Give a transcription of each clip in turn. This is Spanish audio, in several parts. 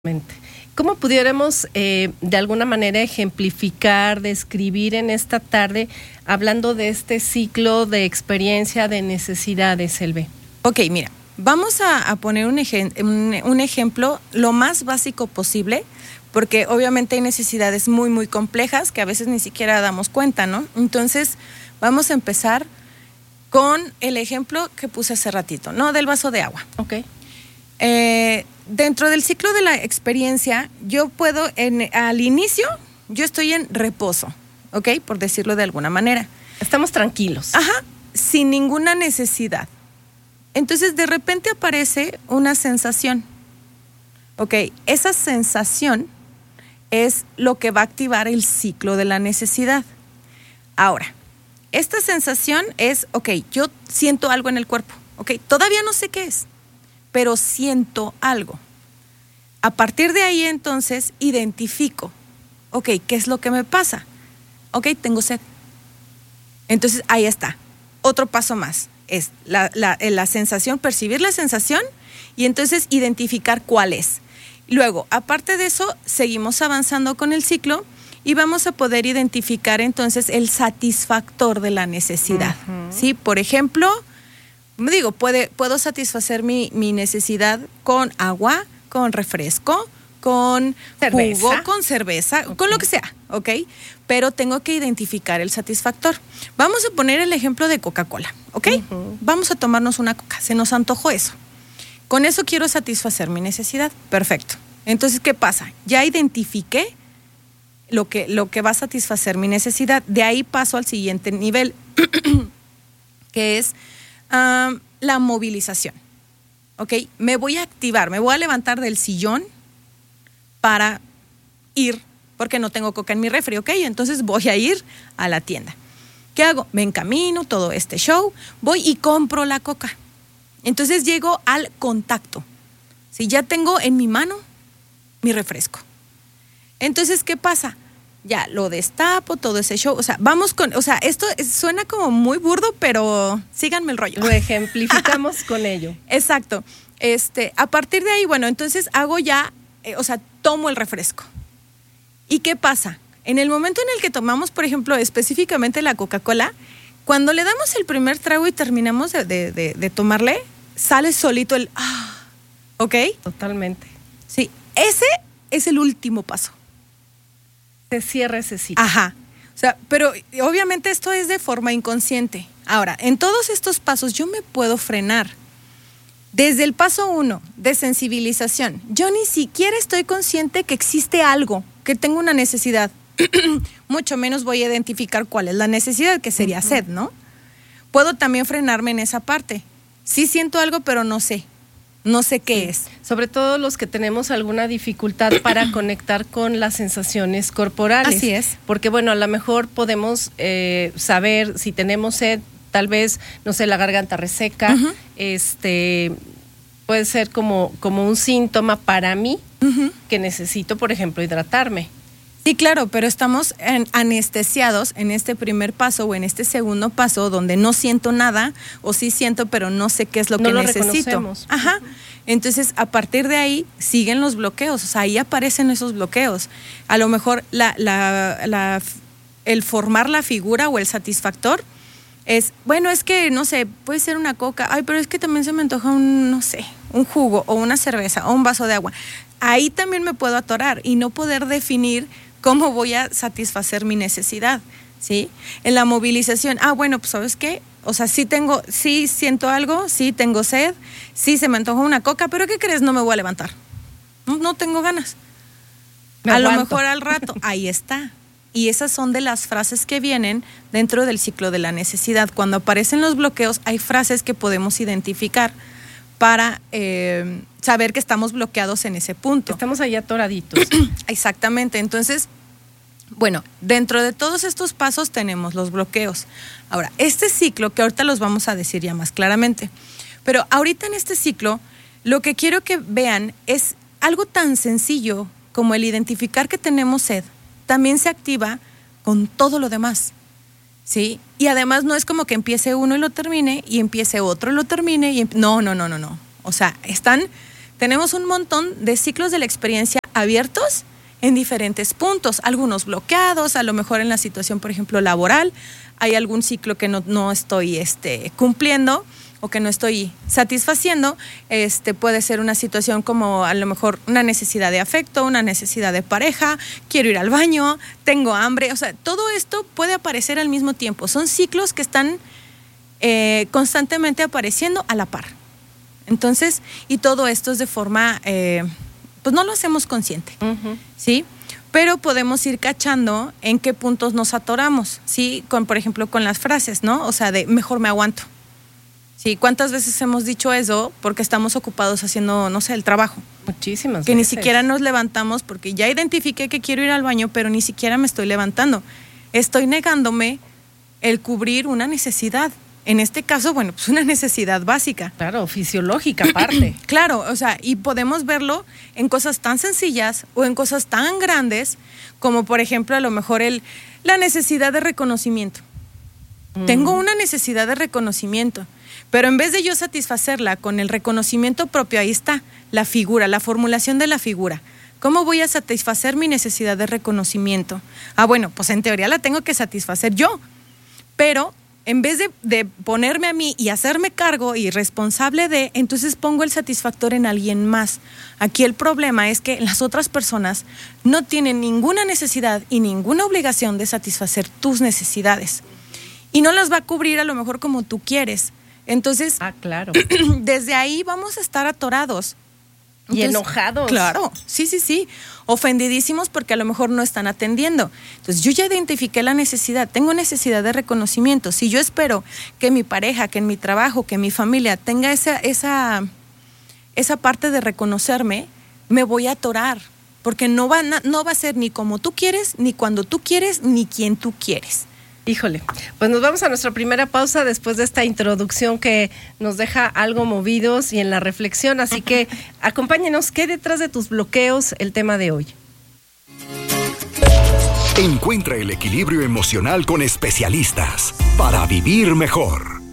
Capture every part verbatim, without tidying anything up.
¿Cómo pudiéramos eh, de alguna manera ejemplificar, describir en esta tarde, hablando de este ciclo de experiencia de necesidades, Elbe? Ok, mira, vamos a, a poner un, ejem- un, un ejemplo lo más básico posible, porque obviamente hay necesidades muy, muy complejas que a veces ni siquiera damos cuenta, ¿no? Entonces, vamos a empezar con el ejemplo que puse hace ratito, ¿no? Del vaso de agua. Ok. Eh, dentro del ciclo de la experiencia, yo puedo, en, al inicio, yo estoy en reposo, ¿ok? Por decirlo de alguna manera. Estamos tranquilos. Ajá, sin ninguna necesidad. Entonces, de repente aparece una sensación, ¿ok? Esa sensación es lo que va a activar el ciclo de la necesidad. Ahora, esta sensación es, ok, yo siento algo en el cuerpo, ¿ok? Todavía no sé qué es, pero siento algo. A partir de ahí, entonces, identifico, ok, ¿qué es lo que me pasa? Ok, tengo sed. Entonces, ahí está. Otro paso más es la, la, la sensación, percibir la sensación y entonces identificar cuál es. Luego, aparte de eso, seguimos avanzando con el ciclo y vamos a poder identificar entonces el satisfactor de la necesidad. Uh-huh. ¿Sí? Por ejemplo, digo, puede, puedo satisfacer mi, mi necesidad con agua, con refresco, con cerveza. jugo, con cerveza, okay. Con lo que sea, ¿ok? Pero tengo que identificar el satisfactor. Vamos a poner el ejemplo de Coca-Cola, ¿ok? Uh-huh. Vamos a tomarnos una coca, se nos antojó eso. Con eso quiero satisfacer mi necesidad. Perfecto. Entonces, ¿qué pasa? Ya identifiqué lo que, lo que va a satisfacer mi necesidad. De ahí paso al siguiente nivel, que es um, la movilización. ¿Ok? Me voy a activar, me voy a levantar del sillón para ir, porque no tengo coca en mi refri, ¿ok? Entonces voy a ir a la tienda. ¿Qué hago? Me encamino, todo este show, voy y compro la coca. Entonces llego al contacto. Si ya tengo en mi mano mi refresco. Entonces, ¿qué pasa? Ya lo destapo, todo ese show. O sea, vamos con, o sea, esto suena como muy burdo, pero síganme el rollo. Lo ejemplificamos con ello. Exacto. Este, a partir de ahí, bueno, entonces hago ya, eh, o sea, tomo el refresco. ¿Y qué pasa? En el momento en el que tomamos, por ejemplo, específicamente la Coca-Cola, cuando le damos el primer trago y terminamos de, de, de, de tomarle, sale solito el ah, ¿ok? Totalmente. Sí, ese es el último paso. Se cierra ese ciclo. Ajá. O sea, pero obviamente esto es de forma inconsciente. Ahora, en todos estos pasos yo me puedo frenar. Desde el paso uno, de sensibilización, yo ni siquiera estoy consciente que existe algo, que tengo una necesidad. Mucho menos voy a identificar cuál es la necesidad, que sería uh-huh. sed, ¿no? Puedo también frenarme en esa parte. Sí siento algo, pero no sé. No sé qué sí. es. Sobre todo los que tenemos alguna dificultad para conectar con las sensaciones corporales. Así es. Porque, bueno, a lo mejor podemos eh, saber si tenemos sed, tal vez, no sé, la garganta reseca, uh-huh. este, puede ser como, como un síntoma para mí uh-huh. que necesito, por ejemplo, hidratarme. Sí, claro, pero estamos en, anestesiados en este primer paso o en este segundo paso donde no siento nada o sí siento pero no sé qué es lo no que lo necesito. Reconocemos. Ajá. Entonces, a partir de ahí siguen los bloqueos, o sea, ahí aparecen esos bloqueos. A lo mejor la, la, la, el formar la figura o el satisfactor es, bueno, es que, no sé, puede ser una coca, ay, pero es que también se me antoja un, no sé, un jugo o una cerveza o un vaso de agua. Ahí también me puedo atorar y no poder definir cómo voy a satisfacer mi necesidad, ¿sí? En la movilización, ah, bueno, pues ¿sabes qué? O sea, sí tengo, sí siento algo, sí tengo sed, sí se me antojó una coca, pero ¿qué crees? No me voy a levantar. No, no tengo ganas. Me a aguanto. lo mejor al rato, ahí está. Y esas son de las frases que vienen dentro del ciclo de la necesidad. Cuando aparecen los bloqueos, hay frases que podemos identificar para eh, saber que estamos bloqueados en ese punto. Estamos ahí atoraditos. Exactamente. Entonces, bueno, dentro de todos estos pasos tenemos los bloqueos. Ahora, este ciclo, que ahorita los vamos a decir ya más claramente, pero ahorita en este ciclo, lo que quiero que vean es algo tan sencillo como el identificar que tenemos sed, también se activa con todo lo demás. ¿Sí? Y además no es como que empiece uno y lo termine y empiece otro y lo termine y em- no, no, no, no, no. O sea, están tenemos un montón de ciclos de la experiencia abiertos en diferentes puntos, algunos bloqueados, a lo mejor en la situación, por ejemplo, laboral, hay algún ciclo que no, no estoy este, cumpliendo o que no estoy satisfaciendo. Este, puede ser una situación como a lo mejor una necesidad de afecto, una necesidad de pareja, quiero ir al baño, tengo hambre, o sea, todo esto puede aparecer al mismo tiempo. Son ciclos que están eh, constantemente apareciendo a la par. Entonces, y todo esto es de forma, eh, pues no lo hacemos consciente, uh-huh. ¿sí? Pero podemos ir cachando en qué puntos nos atoramos, ¿sí? Con, por ejemplo, con las frases, ¿no? O sea, de mejor me aguanto. Sí, ¿cuántas veces hemos dicho eso porque estamos ocupados haciendo, no sé, el trabajo? Muchísimas que veces. Ni siquiera nos levantamos porque ya identifiqué que quiero ir al baño, pero ni siquiera me estoy levantando. Estoy negándome el cubrir una necesidad. En este caso, bueno, pues una necesidad básica. Claro, fisiológica aparte. Claro, o sea, y podemos verlo en cosas tan sencillas o en cosas tan grandes como, por ejemplo, a lo mejor el, la necesidad de reconocimiento. Mm. Tengo una necesidad de reconocimiento, pero en vez de yo satisfacerla con el reconocimiento propio, ahí está la figura, la formulación de la figura. ¿Cómo voy a satisfacer mi necesidad de reconocimiento? Ah, bueno, pues en teoría la tengo que satisfacer yo, pero en vez de, de ponerme a mí y hacerme cargo y responsable de, entonces pongo el satisfactor en alguien más. Aquí el problema es que las otras personas no tienen ninguna necesidad y ninguna obligación de satisfacer tus necesidades. Y no las va a cubrir a lo mejor como tú quieres. Entonces, ah, claro. Desde ahí vamos a estar atorados. Y Entonces, enojados. Claro, sí, sí, sí. Ofendidísimos porque a lo mejor no están atendiendo. Entonces, yo ya identifiqué la necesidad. Tengo necesidad de reconocimiento. Si yo espero que mi pareja, que en mi trabajo, que mi familia tenga esa, esa, esa parte de reconocerme, me voy a atorar. Porque no va, no va a ser ni como tú quieres, ni cuando tú quieres, ni quien tú quieres. Híjole, pues nos vamos a nuestra primera pausa después de esta introducción que nos deja algo movidos y en la reflexión, así que acompáñenos, ¿qué hay detrás de tus bloqueos? El tema de hoy. Encuentra el equilibrio emocional con especialistas para vivir mejor.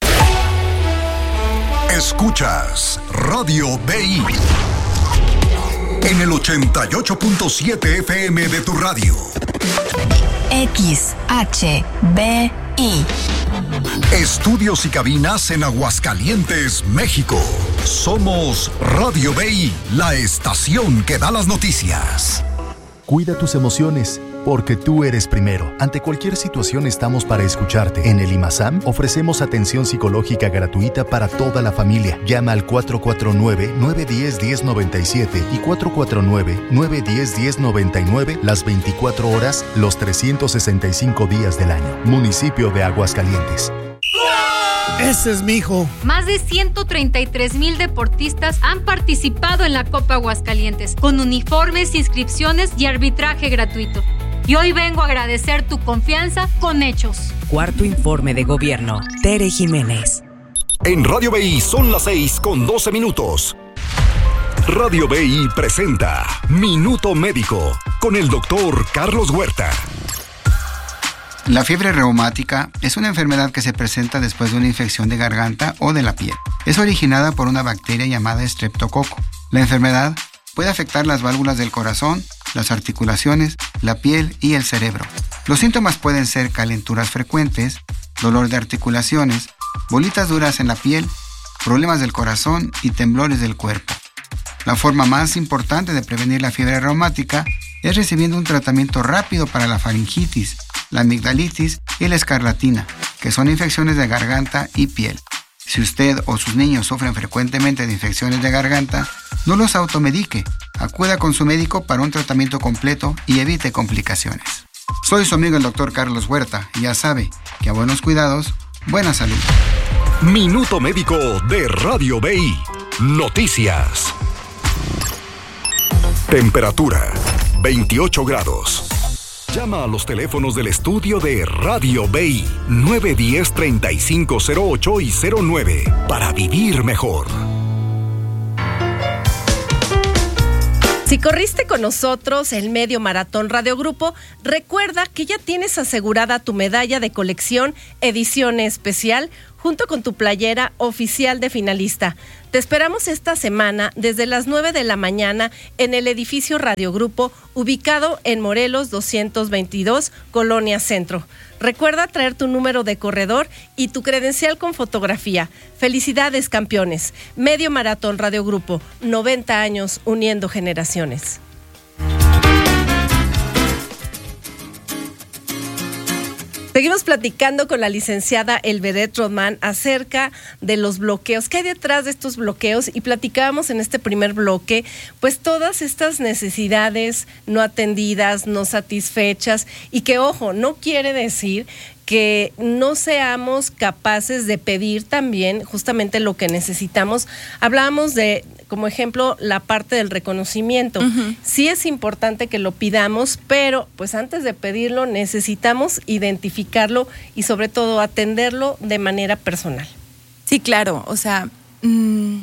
Escuchas Radio B I en el ochenta y ocho punto siete F M de tu radio. X H B I. Estudios y cabinas en Aguascalientes, México. Somos Radio B I, la estación que da las noticias. Cuida tus emociones, porque tú eres primero. Ante cualquier situación estamos para escucharte. En el IMASAM ofrecemos atención psicológica gratuita para toda la familia. Llama al cuatro cuatro nueve, nueve uno cero, uno cero nueve siete y cuatro cuatro nueve, nueve uno cero, uno cero nueve nueve las veinticuatro horas, los trescientos sesenta y cinco días del año. Municipio de Aguascalientes. Ese es mi hijo. Más de ciento treinta y tres mil deportistas han participado en la Copa Aguascalientes, con uniformes, inscripciones y arbitraje gratuito. Y hoy vengo a agradecer tu confianza con hechos. Cuarto informe de gobierno. Tere Jiménez. En Radio B I son las seis con doce minutos. Radio B I presenta Minuto Médico con el doctor Carlos Huerta. La fiebre reumática es una enfermedad que se presenta después de una infección de garganta o de la piel. Es originada por una bacteria llamada estreptococo. La enfermedad puede afectar las válvulas del corazón, las articulaciones, la piel y el cerebro. Los síntomas pueden ser calenturas frecuentes, dolor de articulaciones, bolitas duras en la piel, problemas del corazón y temblores del cuerpo. La forma más importante de prevenir la fiebre reumática es recibiendo un tratamiento rápido para la faringitis, la amigdalitis y la escarlatina, que son infecciones de garganta y piel. Si usted o sus niños sufren frecuentemente de infecciones de garganta, no los automedique. Acuda con su médico para un tratamiento completo y evite complicaciones. Soy su amigo el doctor Carlos Huerta y ya sabe que a buenos cuidados, buena salud. Minuto Médico de Radio B I. Noticias. Temperatura veintiocho grados. Llama a los teléfonos del estudio de Radio B I nueve uno cero, treinta y cinco cero ocho y cero nueve para vivir mejor. Si corriste con nosotros el Medio Maratón Radio Grupo, recuerda que ya tienes asegurada tu medalla de colección edición especial junto con tu playera oficial de finalista. Te esperamos esta semana desde las nueve de la mañana en el edificio Radio Grupo, ubicado en Morelos doscientos veintidós, Colonia Centro. Recuerda traer tu número de corredor y tu credencial con fotografía. Felicidades, campeones. Medio Maratón Radio Grupo, noventa años uniendo generaciones. Seguimos platicando con la licenciada Elvedeth Rodman acerca de los bloqueos. ¿Qué hay detrás de estos bloqueos? Y platicábamos en este primer bloque, pues todas estas necesidades no atendidas, no satisfechas, y que, ojo, no quiere decir que no seamos capaces de pedir también justamente lo que necesitamos. Hablábamos de, como ejemplo, la parte del reconocimiento. Uh-huh. Sí es importante que lo pidamos, pero pues antes de pedirlo necesitamos identificarlo y sobre todo atenderlo de manera personal. Sí, claro. O sea, mmm,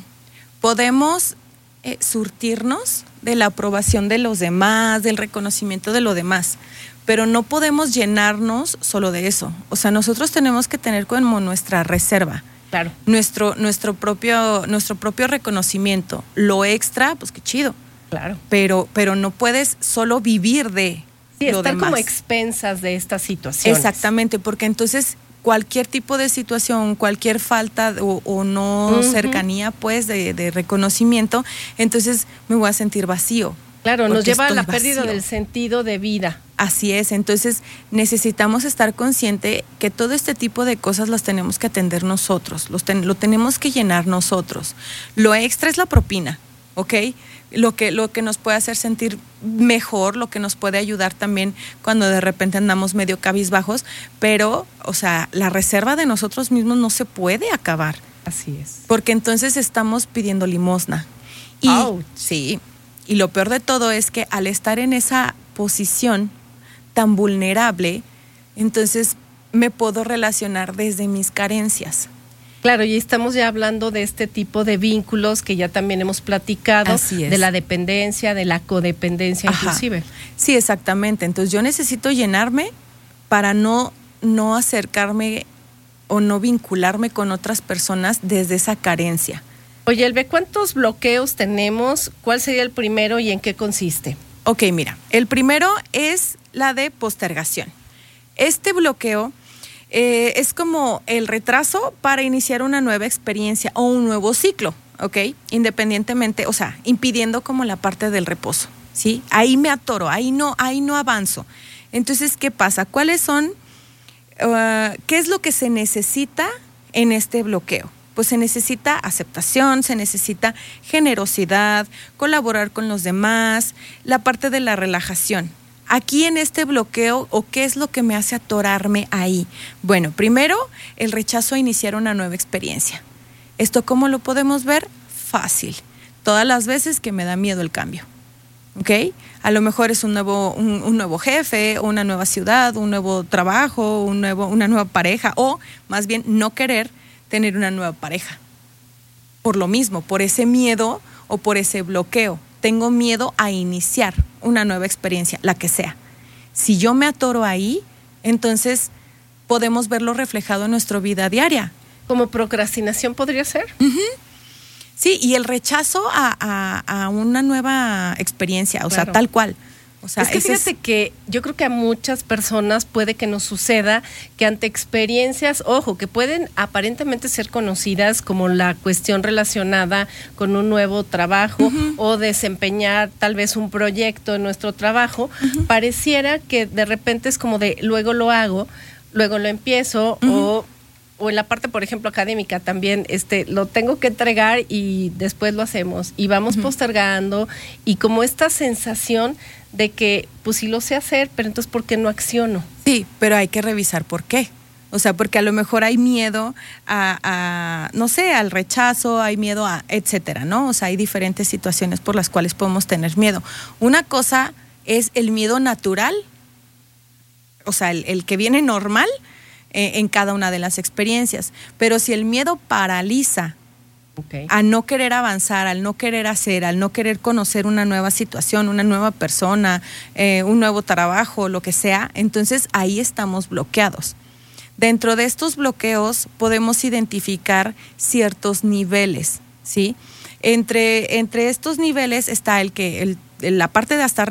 podemos eh, surtirnos de la aprobación de los demás, del reconocimiento de los demás, pero no podemos llenarnos solo de eso. O sea, nosotros tenemos que tener como nuestra reserva. Claro. Nuestro, nuestro propio, nuestro propio reconocimiento. Lo extra, pues qué chido. Claro. Pero, pero no puedes solo vivir de sí, lo estar demás. como expensas de estas situaciones. Exactamente, porque entonces cualquier tipo de situación, cualquier falta o, o no uh-huh. cercanía, pues, de, de reconocimiento, entonces me voy a sentir vacío. Claro, nos lleva a la pérdida vacío. Del sentido de vida. Así es, entonces necesitamos estar consciente que todo este tipo de cosas las tenemos que atender nosotros, los ten, lo tenemos que llenar nosotros. Lo extra es la propina, ¿ok? Lo que, lo que nos puede hacer sentir mejor, lo que nos puede ayudar también cuando de repente andamos medio cabizbajos, pero, o sea, la reserva de nosotros mismos no se puede acabar. Así es. Porque entonces estamos pidiendo limosna. Y, Ouch. Sí, y lo peor de todo es que al estar en esa posición tan vulnerable, entonces me puedo relacionar desde mis carencias. Claro, y estamos ya hablando de este tipo de vínculos que ya también hemos platicado, de la dependencia, de la codependencia. Ajá. Inclusive. Sí, exactamente. Entonces yo necesito llenarme para no, no acercarme o no vincularme con otras personas desde esa carencia. Oye, Elbe, ¿cuántos bloqueos tenemos? ¿Cuál sería el primero y en qué consiste? Ok, mira, el primero es la de postergación. Este bloqueo eh, es como el retraso para iniciar una nueva experiencia o un nuevo ciclo, ¿ok? Independientemente, o sea, impidiendo como la parte del reposo, ¿sí? Ahí me atoro, ahí no, ahí no avanzo. Entonces, ¿qué pasa? ¿Cuáles son, uh, qué es lo que se necesita en este bloqueo? Pues se necesita aceptación, se necesita generosidad, colaborar con los demás, la parte de la relajación. Aquí en este bloqueo, ¿o qué es lo que me hace atorarme ahí? Bueno, primero, el rechazo a iniciar una nueva experiencia. ¿Esto cómo lo podemos ver? Fácil. Todas las veces que me da miedo el cambio. ¿Ok? A lo mejor es un nuevo, un, un nuevo jefe, una nueva ciudad, un nuevo trabajo, un nuevo, una nueva pareja, o más bien no querer tener una nueva pareja. Por lo mismo, por ese miedo o por ese bloqueo. Tengo miedo a iniciar una nueva experiencia, la que sea. Si yo me atoro ahí, entonces podemos verlo reflejado en nuestra vida diaria. ¿Como procrastinación podría ser? Uh-huh. Sí, y el rechazo a, a, a una nueva experiencia, o claro. sea, tal cual. O sea, es que fíjate es... que yo creo que a muchas personas puede que nos suceda que ante experiencias, ojo, que pueden aparentemente ser conocidas como la cuestión relacionada con un nuevo trabajo uh-huh. o desempeñar tal vez un proyecto en nuestro trabajo, uh-huh. pareciera que de repente es como de luego lo hago, luego lo empiezo uh-huh. o... o en la parte, por ejemplo, académica también, este, lo tengo que entregar y después lo hacemos y vamos uh-huh. postergando y como esta sensación de que, pues sí lo sé hacer, pero entonces ¿por qué no acciono? Sí, pero hay que revisar por qué. O sea, porque a lo mejor hay miedo a, a, no sé, al rechazo, hay miedo a, etcétera, ¿no? O sea, hay diferentes situaciones por las cuales podemos tener miedo. Una cosa es el miedo natural, o sea, el, el que viene normal, en cada una de las experiencias, pero si el miedo paraliza okay. a no querer avanzar, al no querer hacer, al no querer conocer una nueva situación, una nueva persona, eh, un nuevo trabajo, lo que sea, entonces ahí estamos bloqueados. Dentro de estos bloqueos podemos identificar ciertos niveles, ¿sí? Entre, entre estos niveles está el que el, la parte de hasta,